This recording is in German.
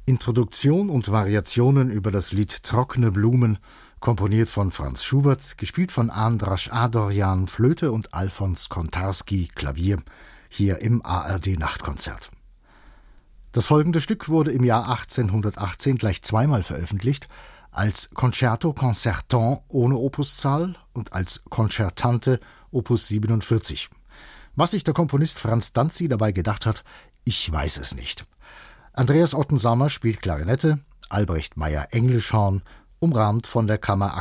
Introduktion und Variationen über das Lied Trockene Blumen, komponiert von Franz Schubert, gespielt von Andras Adorjan Flöte und Alfons Kontarski Klavier, hier im ARD-Nachtkonzert. Das folgende Stück wurde im Jahr 1818 gleich zweimal veröffentlicht, als Concerto Concertant ohne Opuszahl und als Concertante Opus 47. Was sich der Komponist Franz Danzi dabei gedacht hat, ich weiß es nicht. Andreas Ottensamer spielt Klarinette, Albrecht Meyer Englischhorn, umrahmt von der Kammer